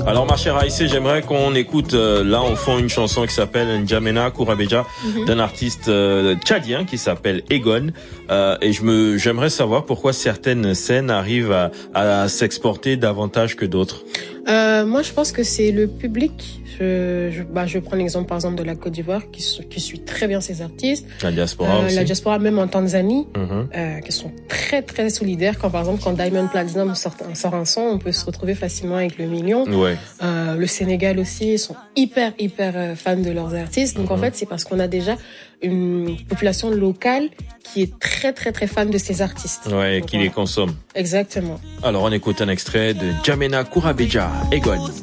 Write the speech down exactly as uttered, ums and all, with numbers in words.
Alors ma chère Aïssé, j'aimerais qu'on écoute euh, là en fond une chanson qui s'appelle N'Djamena Kourabeja mm-hmm. d'un artiste euh, tchadien qui s'appelle Egon euh, et je me j'aimerais savoir pourquoi certaines scènes arrivent à, à s'exporter davantage que d'autres. Euh, moi, je pense que c'est le public. Je, je, bah, je prends l'exemple, par exemple, de la Côte d'Ivoire, qui, qui suit très bien ses artistes. La diaspora euh, aussi. La diaspora, même en Tanzanie, mm-hmm. euh, qui sont très, très solidaires. Quand, par exemple, quand Diamond Platnumz sort, sort un son, on peut se retrouver facilement avec le million. Ouais. Euh, le Sénégal aussi, ils sont hyper, hyper euh, fans de leurs artistes. Donc, mm-hmm. en fait, c'est parce qu'on a déjà une population locale qui est très, très, très fan de ces artistes. Ouais, donc, qui voilà. les consomme. Exactement. Alors, on écoute un extrait de N'Djamena Kourabeja, Egon.